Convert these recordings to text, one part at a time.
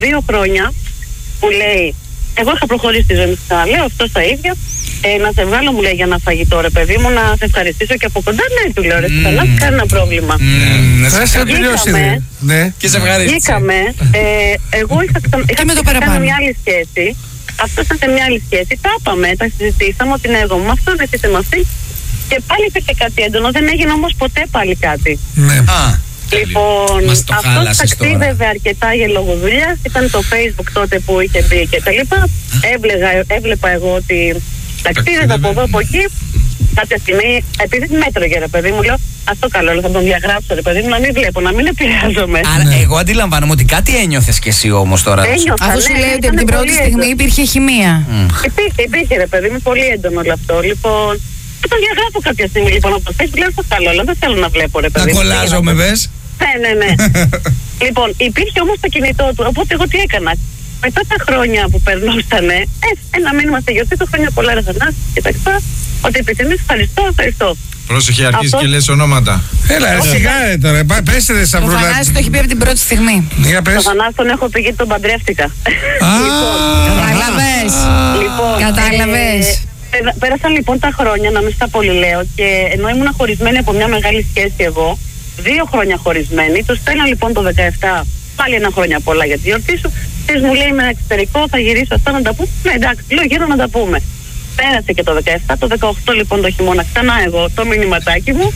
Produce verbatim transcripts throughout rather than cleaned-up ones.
δύο χρόνια που λέει, εγώ είχα προχωρήσει τη ζωή μου, λέω αυτό τα ίδια. Ε, να σε βγάλω, μου λέει, για ένα φαγητό, ρε παιδί μου, να σε ευχαριστήσω και από κοντά. Ναι, του λέω, ρε, mm. καλά, κανένα πρόβλημα. Mm. Θα σε τελειώσει. Ναι. Και σε ευχαριστήσω. Βγήκαμε. Ε, εγώ είχα, είχα, είχα κάνει μια άλλη σχέση. Αυτό ήταν σε μια άλλη σχέση. Τα είπαμε, τα συζητήσαμε ότι είναι εγώ με αυτόν, εσύ είσαι με αυτή. Και πάλι υπήρχε κάτι έντονο. Δεν έγινε όμως ποτέ πάλι κάτι. Ναι. Α, λοιπόν, αυτό ταξίδευε αρκετά για λόγω δουλειάς. Ήταν το Facebook τότε που είχε μπει και τα λοιπά. Έβλεπα εγώ ότι ταξίδευε από εδώ από εκεί. Κάποια στιγμή, επειδή μέτρο για ρε παιδί μου, λέω αυτό καλό, θα τον διαγράψω ρε παιδί μου, να μην βλέπω, να μην επηρεάζομαι. Άρα, ναι. εγώ αντιλαμβάνομαι ότι κάτι ένιωθες κι εσύ όμως τώρα. Ένιωθα, αφού σου ναι, λέει ότι από την πρώτη στιγμή έντονο. Υπήρχε χημεία. Mm. Υπήρχε, υπήρχε ρε παιδί μου, πολύ έντονο όλο αυτό. Λοιπόν, θα τον διαγράφω κάποια στιγμή λοιπόν από το Facebook, λέω αυτό καλό, αλλά δεν θέλω να βλέπω ρε παιδί μου. Να κολλάζομαι, πες. Ναι, ναι, ναι. Λοιπόν, υπήρχε όμως το κινητό του, οπότε εγώ τι έκανα. Μετά τα χρόνια που περνούσανε, ε, ένα μήνυμα στη γιορτή του, χρόνια πολλά ρε Θανάση και τα λοιπά, ότι επιθυμείς, ευχαριστώ, ευχαριστώ. Πρόσεχε, αρχίσει και λες ονόματα. Έλα, σιγά ρε τώρα, πες ρε Σταυρούλα. Ο Θανάσης το έχει πει από την πρώτη στιγμή. Για πες. Το Θανάση τον έχω πει γιατί τον παντρεύτηκα. Κατάλαβες. Κατάλαβες. Πέρασαν λοιπόν τα χρόνια, να μην στα πολύ λέω, και ενώ ήμουν χωρισμένη από μια μεγάλη σχέση εγώ, δύο χρόνια χωρισμένη, του στέλνα λοιπόν το δεκαεπτά, πάλι ένα χρόνια πολλά για τη γιορτή σου. Της μου λέει με εξωτερικό, θα γυρίσω αυτά να τα πούμε. Ναι, εντάξει, λέω γύρω να τα πούμε. Πέρασε και το δεκαεπτά, το δεκαοκτώ λοιπόν το χειμώνα, ξανά εγώ το μηνυματάκι μου.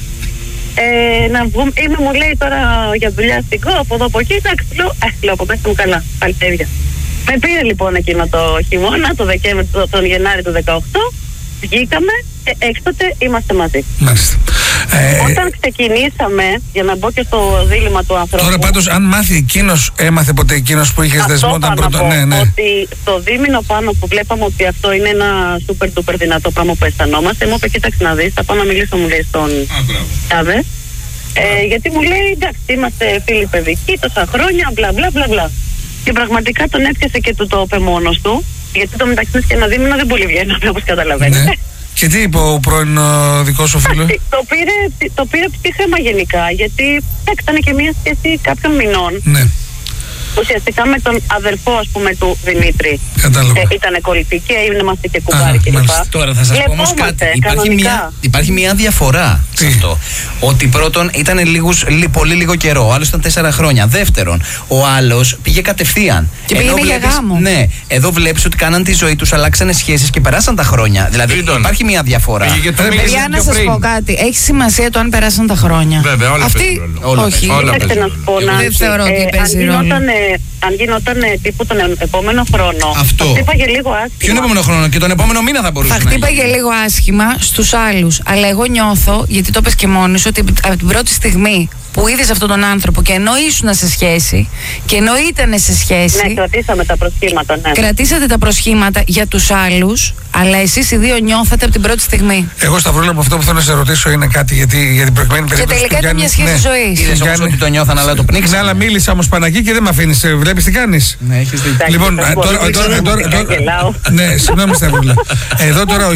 Ε, να βγούμε, είμαι, μου λέει τώρα για δουλειά στην ΚΟ, από εδώ από εκεί, εντάξει, λέω, ε, λέω από μέσα μου καλά, πάλι τα ίδια. Με πήρε λοιπόν εκείνο το χειμώνα, το Δεκέμβρη, το, τον Γενάρη του δεκαοκτώ, βγήκαμε και έκτοτε είμαστε μαζί. Μάλιστα. Ε, Όταν ξεκινήσαμε, για να μπω και στο δίλημμα του ανθρώπου. Τώρα πάντως, αν μάθει εκείνος, έμαθε ποτέ εκείνος που είχες δεσμό όταν πρώτο. Ναι, ναι. Ότι το δίμηνο πάνω που βλέπαμε ότι αυτό είναι ένα super duper δυνατό πράγμα που αισθανόμαστε, μου είπε, κοίταξε να δεις, θα πάω να μιλήσω, μου λέει, στον Τάδε. Ε, γιατί μου λέει, εντάξει, είμαστε φίλοι παιδικοί τόσα χρόνια, μπλα μπλα μπλα μπλα. Και πραγματικά τον έπιασε και του το είπε μόνος του, γιατί το μεταξύ και ένα δίμηνο δεν πολύ βγαίναμε, όπως καταλαβαίνετε. Ναι. Και τι είπε ο πρώην δικός σου φίλος? Το πήρε, το πήρε ψύχρεμα γενικά, γιατί ήταν και μια σχέση κάποιων μηνών. Ναι. Ουσιαστικά με τον αδελφό, ας πούμε, του Δημήτρη. Κατάλαβα. Ε, ήτανε κολλητή και είμαστε και κουμπάρι κλπ. Τώρα θα σας πω όμως κάτι. Υπάρχει μια, υπάρχει μια διαφορά σε αυτό. Ότι πρώτον ήταν λίγους, λί, πολύ λίγο καιρό, ο άλλος ήταν τέσσερα χρόνια. Δεύτερον, ο άλλος πήγε κατευθείαν. Και πήγαινε για γάμο. Ναι, εδώ βλέπεις ότι κάναν τη ζωή τους, αλλάξανε σχέσεις και περάσαν τα χρόνια. Δηλαδή Ήτον. υπάρχει μια διαφορά. Για να σας πω κάτι, έχει σημασία το αν περάσαν τα χρόνια. Βέβαια, όλα Αυτή... Όχι, δεν θεωρώ ότι παίζει ρόλο. Αν γινόταν τύπου τον επόμενο χρόνο, αυτό. θα χτύπαγε λίγο άσχημα. Ποιον επόμενο χρόνο, και τον επόμενο μήνα θα μπορούσε. Θα χτύπαγε λίγο άσχημα στους άλλους. Αλλά εγώ νιώθω, γιατί το είπες και μόνοι σου, ότι από την πρώτη στιγμή που είδες αυτόν τον άνθρωπο και ενώ ήσουν σε σχέση και ενώ ήταν σε σχέση. Ναι, κρατήσαμε τα προσχήματα, ναι. Κρατήσατε τα προσχήματα για τους άλλους, αλλά εσείς οι δύο νιώθατε από την πρώτη στιγμή. Εγώ, Σταυρούλα, από αυτό που θέλω να σε ρωτήσω είναι κάτι, γιατί για την προηγουμένη περίπτωση. Και τελικά ήταν μια σχέση ζωής. Είδες όμως ότι το νιώθαν, αλλά το πνίξαν. Ναι, αλλά μίλησα όμως Παναγί και δεν με αφήνεις. Βλέπεις τι κάνεις. Ναι, έχεις δίκιο. Λοιπόν, τώρα. Ναι, συγγνώμη, Σταυρούλα. Εδώ τώρα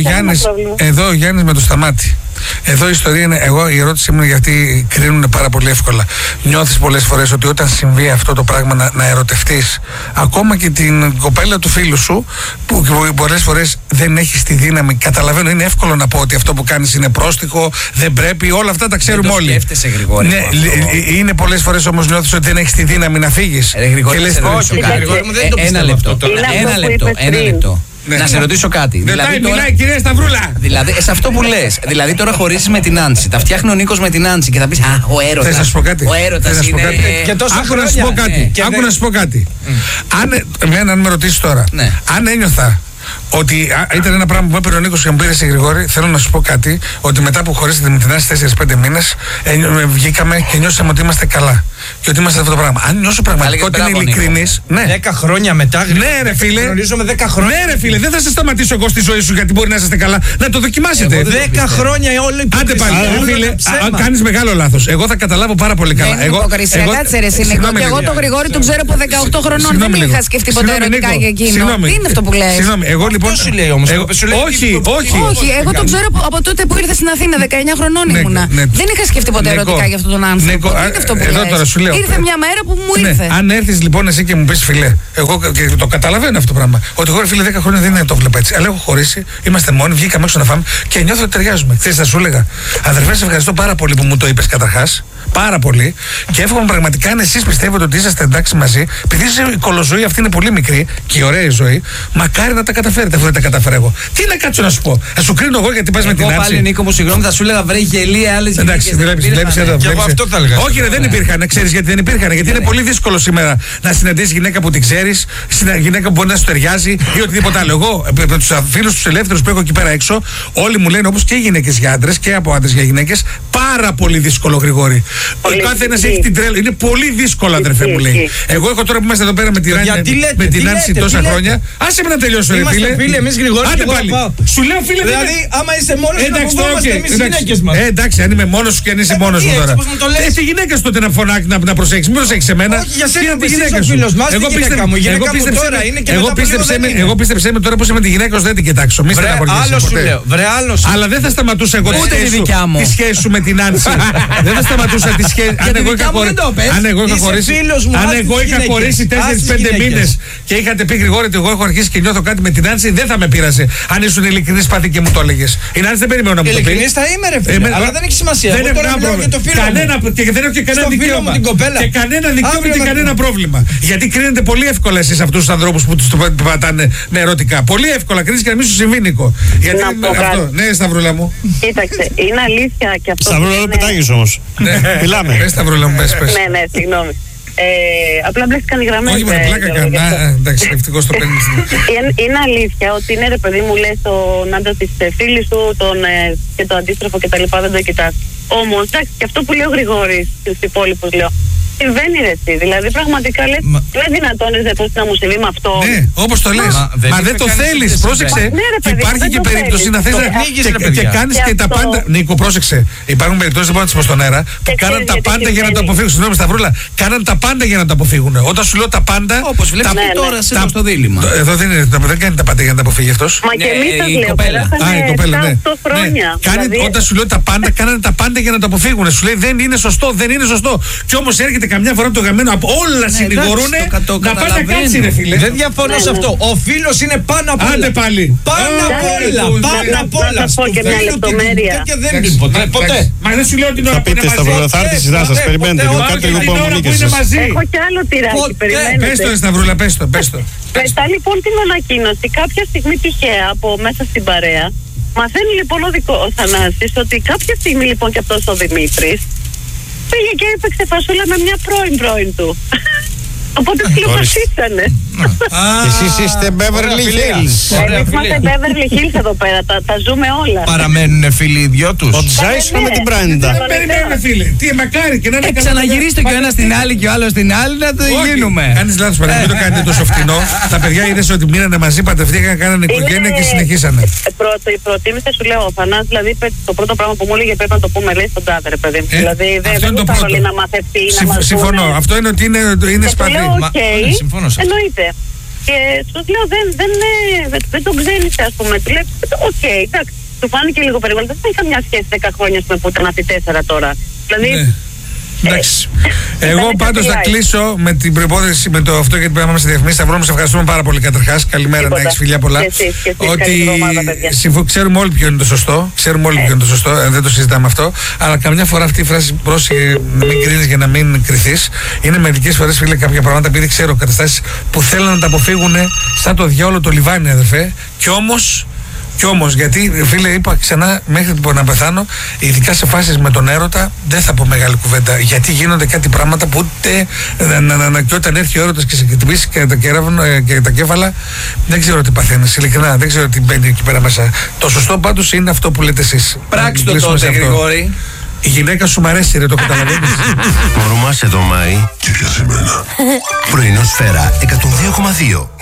ο Γιάννης με το Σταμάτη. Εδώ η ιστορία είναι, εγώ η ερώτησή μου είναι γιατί κρίνουν πάρα πολύ εύκολα. Νιώθεις πολλές φορές ότι όταν συμβεί αυτό το πράγμα να, να ερωτευτείς ακόμα και την κοπέλα του φίλου σου, που πολλές φορές δεν έχεις τη δύναμη. Καταλαβαίνω, είναι εύκολο να πω ότι αυτό που κάνεις είναι πρόστιχο, δεν πρέπει, όλα αυτά τα ξέρουμε δεν το όλοι. Σκέφτεσαι, Γρηγόρη. Ναι, είναι πολλές φορές όμως νιώθεις ότι δεν έχεις τη δύναμη να φύγεις. Ε, Γρηγόρη, και λες, όχι, Γρηγόρη μου, δεν το πιστεύω. Ένα λεπτό, ένα λεπτό, ένα λεπτό. Ναι. Να σε ρωτήσω κάτι. Δεν δηλαδή, τώρα... μιλάει, κυρία Σταυρούλα. Δηλαδή, σε αυτό που λες, δηλαδή τώρα χωρίσεις με την Άνση, τα φτιάχνει ο Νίκος με την Άνση και θα πεις, α, ο έρωτας. Θες να σου πω κάτι. Ο έρωτας είναι. Και άκου να σου πω κάτι. Άκου να σου πω κάτι. Αν με ρωτήσεις τώρα, αν ένιωθα ότι α, ήταν ένα πράγμα που μου έπαιρνε ο Νίκος και μου πήρε σε Γρηγόρη, θέλω να σου πω κάτι, ότι μετά που χωρίσατε με την Άνση τέσσερις πέντε μήνες, ε, βγήκαμε και νιώσαμε ότι είμαστε καλά. Και ότι είμαστε αυτό το πράγμα. Αν νιώσω πραγματικά ότι είναι ειλικρινής. Ναι. δέκα χρόνια μετά, ναι, ρε φίλε. Γνωρίζομαι δέκα χρόνια. Ναι, ρε φίλε, δεν θα σε σταματήσω εγώ στη ζωή σου γιατί μπορεί να είστε καλά. Να το δοκιμάσετε. δέκα χρόνια όλοι που. Άντε πάλι, ρε φίλε, κάνεις μεγάλο λάθος. Εγώ θα καταλάβω πάρα πολύ καλά. Δεν είναι υποκρισία, κάτσε ρε Σινικό. Και εγώ τον Γρηγόρη τον ξέρω από δεκαοκτώ χρονών. Δεν είχα σκεφτεί ποτέ ερωτικά για εκείνο. Τι είναι αυτό που λες. Συγγνώμη, εγώ λοιπόν. Αυτό σου λέει όμως. Όχι, όχι. Όχι, εγώ τον ξέρω από τότε που ήρθε στην Αθήνα, δεκαεννιά χρονών ήμουνα. Δεν είχα σκεφτεί ποτέ ερωτικά για αυτόν τον άνθρωπο. Εδώ τώρα σου λέω. Ήρθε μια μέρα που μου ήρθε. Αν έρθει λοιπόν εσύ και μου πει φιλέ, εγώ και το καταλαβαίνω αυτό το πράγμα. Ότι εγώ φίλε δέκα χρόνια δεν είναι το βλέπω έτσι. Αλλά έχω χωρίσει, είμαστε μόνοι, βγήκαμε έξω να φάμε και νιώθω ότι ταιριάζουμε. Ξέρεις, θα σου έλεγα. Αδερφέ, σε ευχαριστώ πάρα πολύ που μου το είπε καταρχάς. Πάρα πολύ. Και εύχομαι πραγματικά αν εσείς πιστεύετε ότι είσαστε εντάξει μαζί, επειδή η κολοζωή αυτή είναι πολύ μικρή και η ωραία η ζωή, μακάρι να τα καταφέρετε αφού δεν τα καταφέρω εγώ. Τι να κάτσω να σου πω, να σου κρίνω εγώ γιατί πας με την άψη. Εγώ πάλι Νίκο μου, συγγνώμη, θα σου έλεγα βρε γελία άλλες γυναίκες. Εντάξει, βλέπεις εδώ. Όχι, ρε, δεν υπήρχαν, ξέρεις γιατί δεν υπήρχαν. Γιατί είναι πολύ δύσκολο σήμερα να συναντήσεις γυναίκα που την ξέρεις, γυναίκα που μπορεί να σου ταιριάζει ή οτιδήποτε άλλο. Εγώ με τους φίλους τους ελεύθερους που έχω εκεί πέρα έξω, όλοι μου λένε όπως και γυναίκες για άντρες και από άντρες για γυναίκες, πάρα πολύ δύσκολο, Γρηγόρη. Ο καθένα έχει την τρέλα. Είναι πολύ δύσκολο, αδερφέ μου λέει. Εγώ έχω τώρα που είμαστε εδώ πέρα με την Άνση τόσα χρόνια. Άσε με να τελειώσω, ρε φίλε. Φίλοι, εμείς Γρηγόρη. Άντε πάλι. Σου λέω, φίλε, δηλαδή, άμα είσαι μόνος σου, να φοβόμαστε εμείς οι γυναίκες μας. Ε, εντάξει, αν είμαι μόνος σου και αν είσαι μόνος σου τώρα. Ε, τη γυναίκα σου τότε να φωνάξει, να προσέξεις. Μην προσέξεις εμένα. Όχι, για σένα τη γυναίκα σου. Εγώ πίστευα. Εγώ πίστεψε με τώρα που είσαι με τη γυναίκα σου δεν την κοιτάξω. Μη στεναχωριέσαι. Αλλά δεν θα σταματούσα εγώ τη σχέση σου με την Άνση. Δεν θα σταματούσα τη σχέση. Αν εγώ είχα χωρίσει, αν εγώ είχα χωρίσει τέσσερις πέντε μήνες και είχατε πει Γρηγόρη ότι εγώ έχω αρχίσει και νιώθω κάτι με την Άνση, δεν θα με πείρασε. Αν ήσουν ειλικρινής πάθη και μου το έλεγες. Η Άνση δεν περιμένω να μου το πει. Ειλικρινής θα είμαι, ρε φίλε. Αλλά δεν έχει σημασία. Δεν έχω κανένα πρόβλημα. Και δεν έχω και κανένα δικαίωμα. Και κανένα δικαίωμα και κανένα πρόβλημα. Γιατί κρίνετε πολύ εύκολα εσείς αυτούς τους ανθρώπους που τους πατάνε με ερωτικά. Πολύ εύκολα κρίνεις και να μην σου συμβεί, Νίκο. Γιατί αυτό. Ναι, Σταυρούλα μου. Κοίταξε, είναι αλήθεια και αυτό. Σταυρούλα, δεν πετάγεις όμως. Μιλάμε. Πες Σταυρούλα μου, πες, πες. Ναι, ναι, συγγνώμη. Ε, απλά μπλέστηκαν οι γραμμές. Όχι, με πλάκα κανένα. Εντάξει, ευτυχώς το παίρνεις. Είναι αλήθεια ότι είναι, ρε παιδί μου, λες τον άντρα της φίλης σου τον, ε, και το αντίστροφο κτλ. Δεν το κοιτάς. Όμως, εντάξει, και αυτό που λέει ο Γρηγόρης στους υπόλοιπους λέω. Συμβαίνει, ρε εσύ. Δηλαδή, πραγματικά λες, Μα... δεν είναι δυνατόν ρε, να μου συμβεί με αυτό. Ναι, όπως το λες. Μα, δεν, Μα δεν το θέλεις, πρόσεξε. Ναι, ρε, παιδί, υπάρχει και περίπτωση να θες να πνίγεις και κάνεις και τα πάντα. Νίκο, πρόσεξε. Υπάρχουν περιπτώσεις, δεν μπορώ να τις πω στον αέρα, που κάναν τα πάντα για να το αποφύγουν. Συγγνώμη, Σταυρούλα, κάναν τα πάντα για να το αποφύγουν. Όταν σου λέω τα πάντα. Όπως βλέπεις τώρα στο δίλημμα. Εδώ δεν κάνει τα πάντα για να τα αποφύγει αυτός. Μα και εμείς σας λέω, περάσαμε οκτώ χρόνια. Όταν σου λέω τα πάντα, κάνανε τα πάντα για να το αποφύγουν. Σου λέει δεν είναι σωστό, δεν είναι σωστό. Και όμως έρχεται καμιά φορά το γαμμένο από όλα συνηγορούν να πας να κάτσει, ρε φίλε. Δεν διαφωνώ σε αυτό. Ο φίλος είναι πάνω απ' όλα. Άντε πάλι. Πάνω απ' όλα. Πάνω απ' όλα. Θα πω και μια λεπτομέρεια. Και δεν είναι ποτέ. Ποτέ. Μα δεν σου λέω την ώρα που είναι μαζί. Θα έρθει η σειρά σας. Περιμένετε λίγο. Κάντε λίγο υπομονή και εσείς. Έχω κι άλλο τυράκι. Περιμένετε. Πες το, Σταυρούλα, πες το. Μετά λοιπόν την ανακοίνωση, κάποια στιγμή τυχαία από μέσα στην παρέα, μαθαίνει λοιπόν ο δικό ο Θανάσης ότι κάποια στιγμή λοιπόν και αυτός ο Δημήτρης πήγε και έπαιξε φασούλα με μια πρώην πρώην του. Οπότε φιλοπαθήσανε. Εσείς είστε Beverly Hills. Εμείς είμαστε Beverly Hills εδώ πέρα, τα, τα ζούμε όλα. Παραμένουν φίλοι οι δυο τους. Ο Τζάισον με την Πράντα. Δεν περιμένουμε φίλε. Τι μακάρι και να είναι καλά. Ξαναγυρίστε και ο ένας στην άλλη και ο άλλος στην άλλη να το γίνουμε. Κάνεις λάθος παράδειγμα, μην το κάνετε τόσο φτηνό. Τα παιδιά είδες ότι μείνανε μαζί, παντρευτήκαν, κάνανε οικογένεια και συνεχίσανε. Πρώτο, η προτίμηση σου λέω, ο Θανάσης, δηλαδή το πρώτο πράγμα που μου έλεγε πρέπει να το πούμε, λέει στον τάδε, ρε παιδί μου. Δηλαδή δεν θα όλοι να μαθευτεί, να μαθευτεί. Συμφωνώ. Αυτό είναι ότι είναι σπαθί. Οκ, εννοείται. Και σου λέω δεν, δεν, δεν, δεν τον ξένησε, ας πούμε. Του λέω, οκ, εντάξει, του φάνηκε λίγο περίπου. Δεν θα είχα μια σχέση δέκα χρόνια που ήταν αυτή τέσσερα τώρα. Δηλαδή. Ναι. Εντάξει. Εγώ πάντως θα κλείσω με την προϋπόθεση με το αυτό γιατί πρέπει να είμαστε διαφημίσεις. Σταυρό, σε ευχαριστούμε πάρα πολύ καταρχάς. Καλημέρα, να έχεις φιλιά πολλά. Και εσείς, και εσείς, ότι συμφω... ξέρουμε όλοι ποιο είναι το σωστό. Ξέρουμε όλοι ποιο είναι το σωστό. Ε, δεν το συζητάμε αυτό. Αλλά καμιά φορά αυτή η φράση πρόσεχε να μην κρίνεις για να μην κρυθείς. Είναι μερικές φορές, φίλε, κάποια πράγματα επειδή ξέρω καταστάσεις που θέλουν να τα αποφύγουν σαν το διάολο το λιβάνι, αδερφέ. Κι όμως. Κι όμως, γιατί φίλε, είπα ξανά μέχρι που να πεθάνω, ειδικά σε φάσεις με τον έρωτα, δεν θα πω μεγάλη κουβέντα. Γιατί γίνονται κάτι πράγματα που ούτε. Να, να, να, και όταν έρθει ο έρωτας και σε χτυπήσει και τα, και τα κέφαλα, δεν ξέρω τι παθαίνεις. Ειλικρινά, δεν ξέρω τι μπαίνει εκεί πέρα μέσα. Το σωστό πάντως είναι αυτό που λέτε εσείς. Πράξτε το τότε, Γρηγόρη. Η γυναίκα σου μ' αρέσει, ρε, το καταλαβαίνεις. Ορμάσαι το Μάη. Και για σήμερα. Πρωινό Σφαίρα εκατόν δύο κόμμα δύο.